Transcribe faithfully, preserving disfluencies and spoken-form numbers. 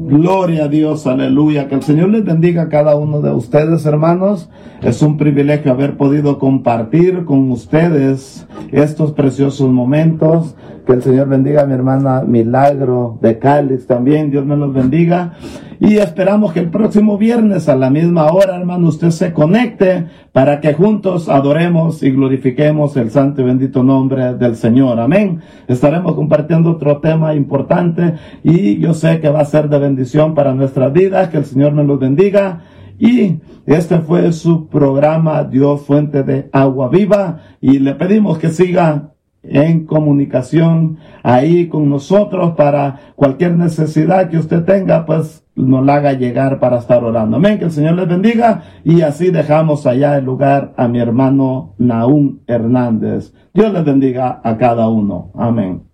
Gloria a Dios, aleluya. Que el Señor les bendiga a cada uno de ustedes, hermanos. Es un privilegio haber podido compartir con ustedes estos preciosos momentos. Que el Señor bendiga a mi hermana Milagro de Cáliz también. Dios me los bendiga. Y esperamos que el próximo viernes a la misma hora, hermano, usted se conecte para que juntos adoremos y glorifiquemos el santo y bendito nombre del Señor. Amén. Estaremos compartiendo otro tema importante y yo sé que va a ser de bendición para nuestras vidas. Que el Señor me los bendiga. Y este fue su programa Dios Fuente de Agua Viva, y le pedimos que siga en comunicación ahí con nosotros para cualquier necesidad que usted tenga, pues nos la haga llegar para estar orando. Amén. Que el Señor les bendiga, y así dejamos allá el lugar a mi hermano Nahum Hernández. Dios les bendiga a cada uno. Amén.